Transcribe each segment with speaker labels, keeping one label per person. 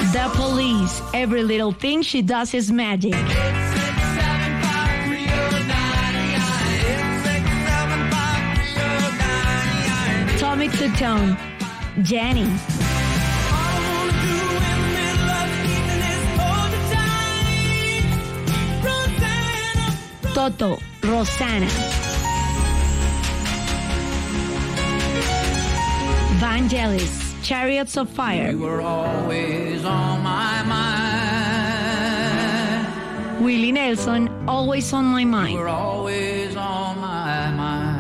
Speaker 1: The Police, Every Little Thing She Does Is Magic. Atomic Two-Tone, Jenny. Toto, Rosanna. Vangelis, Chariots of Fire.
Speaker 2: You were always on my mind.
Speaker 1: Willie Nelson, Always on My
Speaker 2: You
Speaker 1: Mind.
Speaker 2: were always on my mind.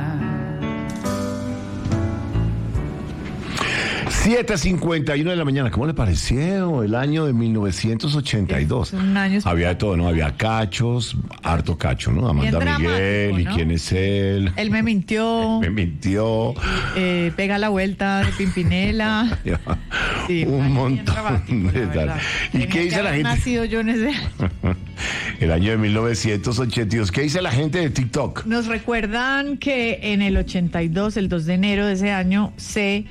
Speaker 3: 7:51 de la mañana. ¿Cómo le pareció el año de 1982?
Speaker 4: Un año
Speaker 3: Había de todo, ¿no? Había cachos, harto cacho, ¿no? Amanda
Speaker 4: dramático,
Speaker 3: Miguel, ¿y
Speaker 4: ¿no?
Speaker 3: quién es él?
Speaker 4: Él me mintió.
Speaker 3: Me mintió.
Speaker 4: Pega la vuelta de Pimpinela. Sí,
Speaker 3: Un
Speaker 4: bien
Speaker 3: montón
Speaker 4: dramático,
Speaker 3: de
Speaker 4: la
Speaker 3: tal.
Speaker 4: verdad.
Speaker 3: ¿Y
Speaker 4: Tenía
Speaker 3: qué
Speaker 4: que
Speaker 3: dice la
Speaker 4: haber
Speaker 3: gente?
Speaker 4: nacido yo en ese...
Speaker 3: El año de 1982. ¿Qué dice la gente de TikTok?
Speaker 4: Nos recuerdan que en el 82, el 2 de enero de ese año, se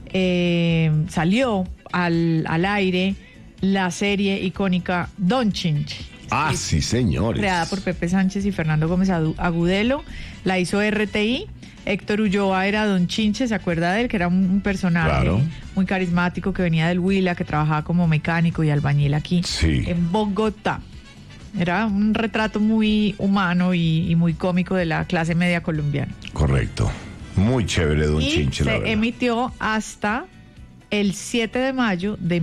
Speaker 4: salió al aire la serie icónica Don Chinche.
Speaker 3: Ah, sí, señores.
Speaker 4: Creada por Pepe Sánchez y Fernando Gómez Agudelo. La hizo RTI. Héctor Ulloa era Don Chinche, ¿se acuerda de él? Que era un personaje
Speaker 3: Claro.
Speaker 4: muy carismático que venía del Huila, que trabajaba como mecánico y albañil aquí
Speaker 3: Sí.
Speaker 4: en Bogotá. Era un retrato muy humano y muy cómico de la clase media colombiana.
Speaker 3: Correcto. Muy chévere, Don
Speaker 4: Y
Speaker 3: Chinche, la
Speaker 4: se
Speaker 3: verdad.
Speaker 4: emitió hasta el 7 de mayo de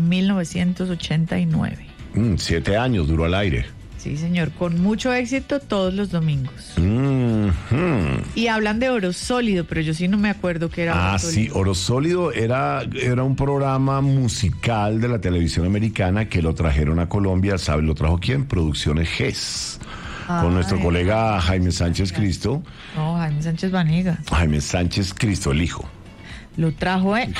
Speaker 4: 1989.
Speaker 3: 7 años duró al aire.
Speaker 4: Sí, señor, con mucho éxito todos los domingos. Y hablan de Oro Sólido, pero yo sí no me acuerdo qué era
Speaker 3: Ah,
Speaker 4: Oro
Speaker 3: sí,
Speaker 4: Sólido.
Speaker 3: Oro Sólido era un programa musical de la televisión americana que lo trajeron a Colombia. ¿Sabe lo trajo quién? Producciones GES. Con nuestro colega Jaime Sánchez Cristo.
Speaker 4: No, Jaime Sánchez Vanega.
Speaker 3: Jaime Sánchez Cristo, el hijo.
Speaker 4: Lo trajo él.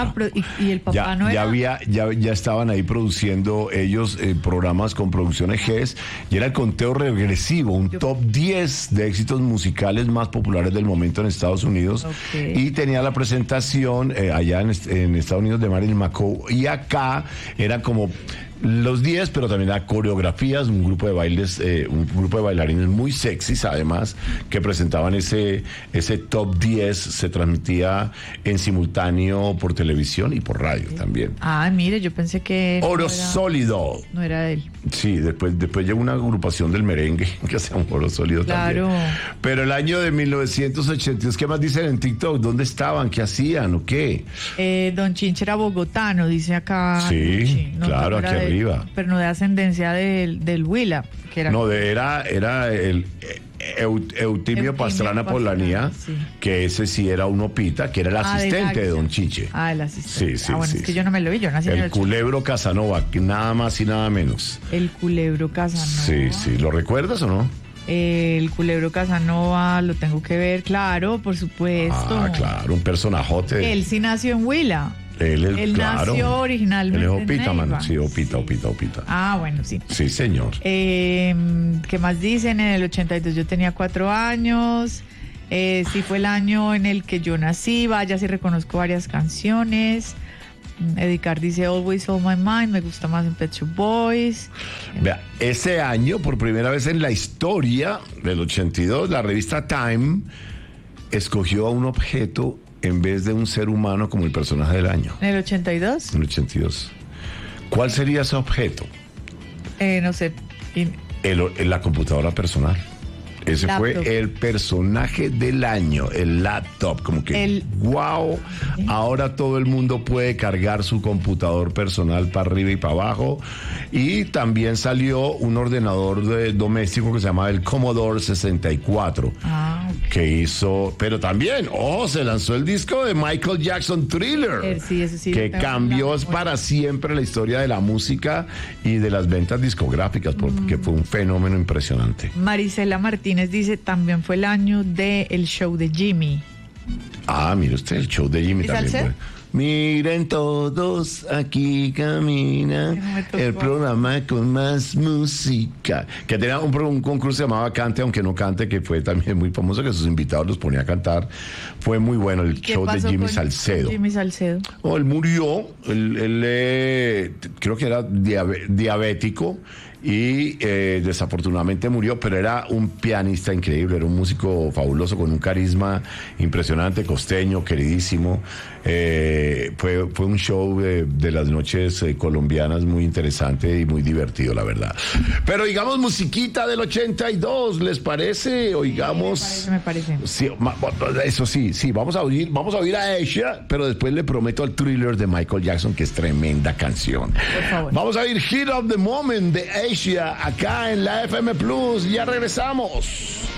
Speaker 4: Y el papá
Speaker 3: Ya,
Speaker 4: no era.
Speaker 3: ya estaban ahí produciendo ellos programas con producciones GES y era el conteo regresivo, un top 10 de éxitos musicales más populares del momento en Estados Unidos.
Speaker 4: Ok.
Speaker 3: Y tenía la presentación allá en Estados Unidos de Marilyn Monroe, y acá eran como los 10, pero también las coreografías, un grupo de bailes, un grupo de bailarines muy sexys, además, que presentaban ese top 10, se transmitía en simultáneo por televisión y por radio también.
Speaker 4: Ah, mire, yo pensé que.
Speaker 3: Oro
Speaker 4: no era-
Speaker 3: Sólido.
Speaker 4: No era él.
Speaker 3: Sí, después llegó una agrupación del merengue que hacía un oro sólido
Speaker 4: Claro.
Speaker 3: también. Pero el año de 1982, ¿qué más dicen en TikTok? ¿Dónde estaban? ¿Qué hacían o qué?
Speaker 4: Don Chinche era bogotano, dice acá.
Speaker 3: Sí,
Speaker 4: Luchi.
Speaker 3: claro,
Speaker 4: era
Speaker 3: aquí arriba.
Speaker 4: Pero no de ascendencia del Huila, que era.
Speaker 3: No, era el Eutimio Pastrana Polanía,
Speaker 4: sí.
Speaker 3: que ese sí era un opita, que era el asistente de Don Chinche.
Speaker 4: Ah, el asistente.
Speaker 3: Sí, sí,
Speaker 4: bueno,
Speaker 3: sí,
Speaker 4: es que
Speaker 3: sí.
Speaker 4: yo no me lo vi, yo nací en
Speaker 3: El
Speaker 4: el
Speaker 3: Culebro Casanova, que nada más y nada menos.
Speaker 4: El Culebro Casanova.
Speaker 3: Sí, sí. ¿Lo recuerdas o no?
Speaker 4: El Culebro Casanova, lo tengo que ver, claro, por supuesto.
Speaker 3: Ah, claro, un personajote.
Speaker 4: Él sí nació en Huila.
Speaker 3: Él
Speaker 4: nació
Speaker 3: claro.
Speaker 4: originalmente
Speaker 3: Él es
Speaker 4: en
Speaker 3: opita, mano.
Speaker 4: Neiva.
Speaker 3: Sí, opita.
Speaker 4: Ah, bueno, sí.
Speaker 3: Sí, señor.
Speaker 4: ¿Qué más dicen? En el 82 yo tenía 4 años. Sí fue el año en el que yo nací. Vaya, sí reconozco varias canciones. Edicar dice Always on My Mind. Me gusta más en Pet Shop Boys.
Speaker 3: Vea, ese año, por primera vez en la historia del 82, la revista Time escogió a un objeto en vez de un ser humano como el personaje del año,
Speaker 4: En el 82,
Speaker 3: en el 82. ¿Cuál sería ese objeto?
Speaker 4: no sé.
Speaker 3: La computadora personal. Ese
Speaker 4: Laptop.
Speaker 3: fue el personaje del año, el laptop, como que wow, ahora todo el mundo puede cargar su computador personal para arriba y para abajo. Y también salió un ordenador doméstico que se llamaba el Commodore 64, que hizo, pero también, se lanzó el disco de Michael Jackson, Thriller,
Speaker 4: Sí, eso sí,
Speaker 3: que
Speaker 4: tengo
Speaker 3: cambió
Speaker 4: la memoria.
Speaker 3: para siempre la historia de la música y de las ventas discográficas, porque fue un fenómeno impresionante.
Speaker 4: Marisela Martínez dice también fue el año del show de Jimmy.
Speaker 3: Ah, mire usted, el show de Jimmy
Speaker 4: ¿Y
Speaker 3: también
Speaker 4: Salcedo?
Speaker 3: fue. Miren todos, aquí camina
Speaker 4: No me tocó.
Speaker 3: el programa con más música. Que tenía un concurso que se llamaba Cante, aunque no cante, que fue también muy famoso, que sus invitados los ponía a cantar. Fue muy bueno el
Speaker 4: ¿Qué
Speaker 3: show de
Speaker 4: pasó
Speaker 3: Jimmy
Speaker 4: con
Speaker 3: Salcedo.
Speaker 4: Jimmy Salcedo.
Speaker 3: Oh, él murió, creo que era diabético y desafortunadamente murió, pero era un pianista increíble, era un músico fabuloso con un carisma impresionante, costeño, queridísimo. Fue un show de las noches colombianas muy interesante y muy divertido, la verdad. Pero digamos musiquita del 82, ¿les parece? Oigamos.
Speaker 4: Me parece.
Speaker 3: Sí, eso sí, vamos a oír a ella, pero después le prometo al Thriller de Michael Jackson, que es tremenda canción.
Speaker 4: Por favor.
Speaker 3: Vamos a oír Hit of the Moment de Asia acá en la FM Plus. Ya regresamos.